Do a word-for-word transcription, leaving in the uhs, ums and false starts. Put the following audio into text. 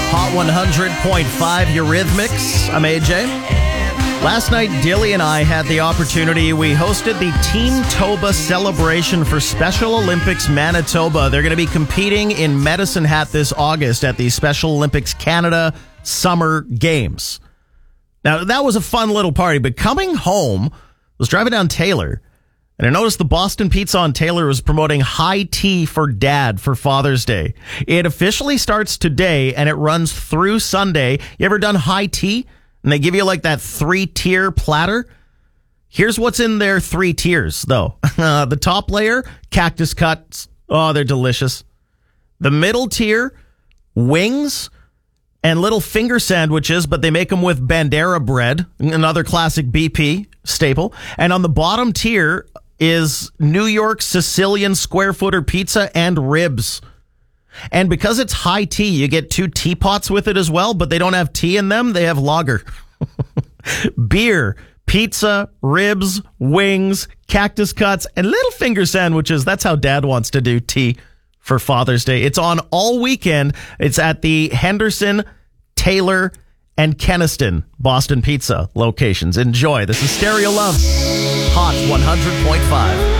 Hot one hundred point five Eurythmics. I'm A J. Last night, Dilly and I had the opportunity. We hosted the Team Toba celebration for Special Olympics Manitoba. They're going to be competing in Medicine Hat this August at the Special Olympics Canada Summer Games. Now, that was a fun little party, but coming home, I was driving down Taylor, and I noticed the Boston Pizza on Taylor was promoting high tea for dad for Father's Day. It officially starts today, and it runs through Sunday. You ever done high tea? And they give you like that three-tier platter? Here's what's in their three tiers, though. Uh, the top layer, cactus cuts. Oh, they're delicious. The middle tier, wings and little finger sandwiches, but they make them with Bandera bread, another classic B P staple. And on the bottom tier is New York Sicilian square footer pizza and ribs. And because it's high tea, you get two teapots with it as well, but they don't have tea in them. They have lager. Beer, pizza, ribs, wings, cactus cuts, and little finger sandwiches. That's how Dad wants to do tea for Father's Day. It's on all weekend. It's at the Henderson, Taylor, and Kenaston Boston Pizza locations. Enjoy. This is Stereo Love. Hot one hundred point five.